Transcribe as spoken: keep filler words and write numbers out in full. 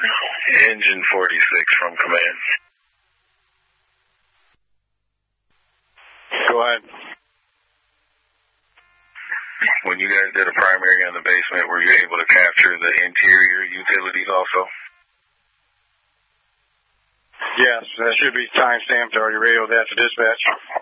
Engine forty-six from command. Go ahead. When you guys did a primary on the basement, were you able to capture the interior utilities also? Yes, that should be time stamped. Already radioed that to dispatch.